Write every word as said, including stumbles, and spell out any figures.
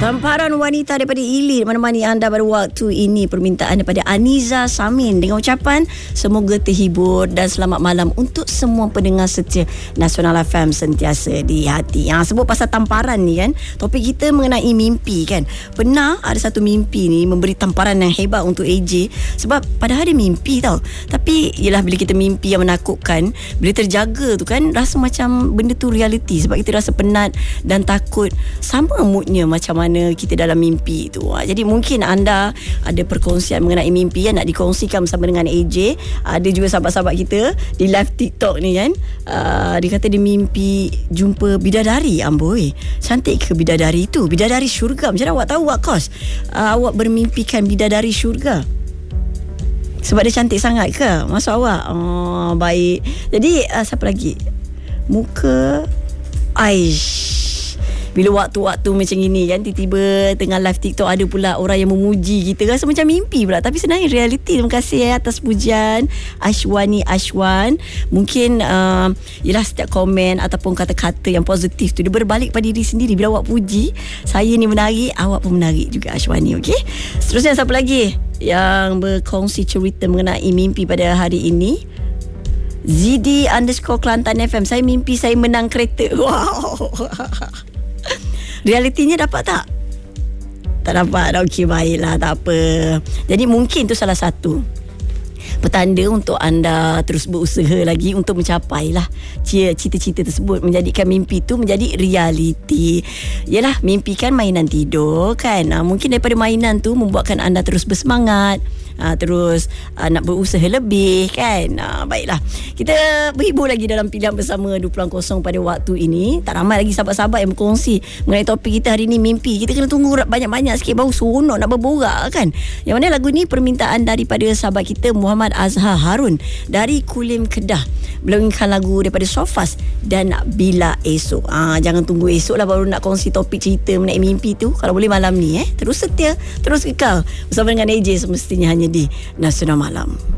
Tamparan wanita daripada Elite menemani anda pada waktu ini. Permintaan daripada Aniza Samin dengan ucapan semoga terhibur dan selamat malam untuk semua pendengar setia Nasional F M sentiasa di hati. Ha, sebut pasal tamparan ni kan, topik kita mengenai mimpi kan. Pernah ada satu mimpi ni memberi tamparan yang hebat untuk A J sebab padahal dia mimpi tau, tapi yelah bila kita mimpi yang menakutkan, bila terjaga tu kan rasa macam benda tu realiti sebab kita rasa penat dan takut. Sama moodnya macam mana kita dalam mimpi tu. Jadi mungkin anda ada perkongsian mengenai mimpi yang nak dikongsikan bersama dengan A J. Ada juga sahabat-sahabat kita di live TikTok ni kan, uh, dia kata dia mimpi jumpa bidadari. Amboi, cantik ke bidadari tu? Bidadari syurga. Macam mana awak tahu Wak Kos? Uh, awak bermimpikan bidadari syurga sebab dia cantik sangat ke? Maksud awak? Oh, baik. Jadi uh, siapa lagi? Muka Aish. Bila waktu-waktu macam ini kan, tiba-tiba tengah live TikTok ada pula orang yang memuji kita, rasa macam mimpi pula tapi sebenarnya realiti. Terima kasih ya atas pujian Ashwani Ashwan. Mungkin uh, yelah setiap komen ataupun kata-kata yang positif tu dia berbalik pada diri sendiri. Bila awak puji saya ni menarik, awak pun menarik juga Ashwani. Okey, seterusnya siapa lagi yang berkongsi cerita mengenai mimpi pada hari ini? Zidi underscore Kelantan F M. Saya mimpi saya menang kereta. Wow. Realitinya dapat tak? Tak dapat. Okey, baiklah, tak apa. Jadi mungkin tu salah satu petanda untuk anda terus berusaha lagi untuk mencapai lah cita-cita tersebut, menjadikan mimpi tu menjadi realiti. Yalah, mimpi kan mainan tidur kan. Ha, mungkin daripada mainan tu membuatkan anda terus bersemangat, ha, terus ha, nak berusaha lebih kan. Ha, baiklah, kita berhibur lagi dalam pilihan bersama dua puluh kosong pada waktu ini. Tak ramai lagi sahabat-sahabat yang berkongsi mengenai topik kita hari ini, mimpi. Kita kena tunggu banyak-banyak sikit baru seronok nak berborak kan. Yang mana lagu ni permintaan daripada sahabat kita Muhammad Azhar Harun dari Kulim Kedah. Beliau inginkan lagu daripada Sofas dan Bila Esok. Ah, jangan tunggu esok lah baru nak kongsi topik cerita mengenai mimpi tu. Kalau boleh malam ni eh. Terus setia, terus kekal bersama dengan A J semestinya hanya di Nasional Malam.